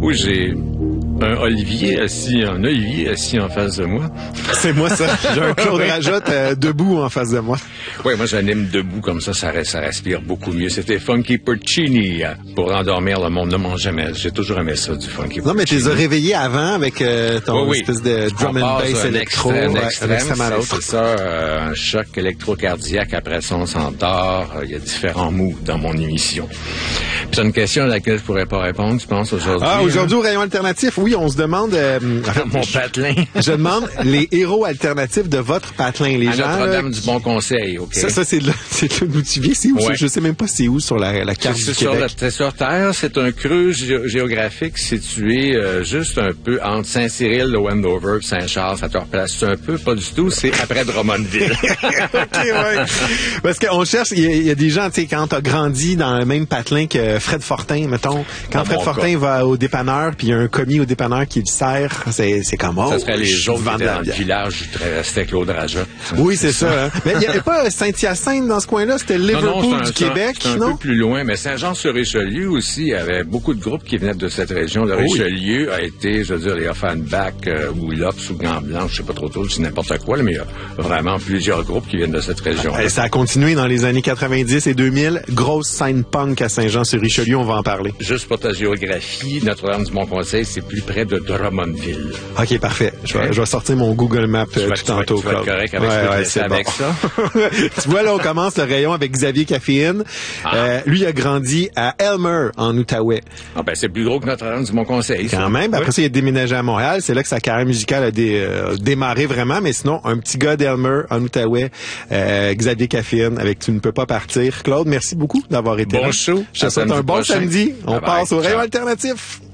où j'ai un olivier assis en face de moi. C'est moi, ça. J'ai un Claude Rajotte debout en face de moi. Oui, moi, j'anime debout comme ça respire beaucoup mieux. C'était Funky Porcini pour endormir le monde. Ne mange jamais. J'ai toujours aimé ça, du Funky Porcini. Non, mais tu les as réveillés avant avec ton espèce de drum and bass électro. Un extrême à l'autre. C'est ça, un choc électrocardiaque. Après ça, on s'endort. Il y a différents moods dans mon émission. Puis c'est une question à laquelle je pourrais pas répondre, tu penses, aujourd'hui? Aujourd'hui, au rayon alternatif, oui, on se demande... mon patelin. Je demande les héros alternatifs de votre patelin. Les gens... Notre-Dame du Bon Conseil, OK? Ça, c'est là d'où tu viens. C'est où? Ouais. Je sais même pas c'est où sur la carte du Québec. C'est sur Terre. C'est un creux géographique situé juste un peu entre Saint-Cyril, le Wendover, Saint-Charles. Ça te replace un peu? Pas du tout. C'est après Drummondville. OK, ouais. Parce qu'on cherche... Il y a des gens, tu sais, quand t'as grandi dans le même patelin que Fred Fortin, mettons. Quand Fred Fortin va au dépanneur, puis il y a un commis au dépanneur qui le sert, c'est comme... Oh, ça serait les autres qui étaient dans le village où restait Claude Rajotte. Oui, c'est ça. Hein. Mais il n'y avait pas Saint-Hyacinthe dans ce coin-là, c'était Liverpool du Québec, non? Un peu plus loin, mais Saint-Jean-sur-Richelieu aussi, il y avait beaucoup de groupes qui venaient de cette région. Le Richelieu a été, je veux dire, les Offenbach ou Lops ou Gant-Blanc, je sais pas trop, c'est n'importe quoi, là, mais il y a vraiment plusieurs groupes qui viennent de cette région. Et ça a continué dans les années 90 et 2000. Grosse scène punk à Saint-Jean-sur-Richelieu, on va en parler. Juste pour ta géographie, Notre-Dame du Bon-Conseil, c'est plus près de Drummondville. OK, parfait. Je vais sortir mon Google Maps tout tantôt. Tu vas être correct avec ça. Tu vois, là, on commence le rayon avec Xavier Caféine. Lui, il a grandi à Elmer, en Outaouais. Ah ben, c'est plus gros que Notre-Dame du Bon-Conseil. Quand même. Après ça, il a déménagé à Montréal. C'est là que sa carrière musicale a démarré vraiment. Mais sinon, un petit gars d'Elmer, en Outaouais, Xavier Caféine, avec Tu ne peux pas partir. Claude, merci beaucoup d'avoir été là. Bon show. Je te souhaite un bon samedi. On passe au rayon alternatif.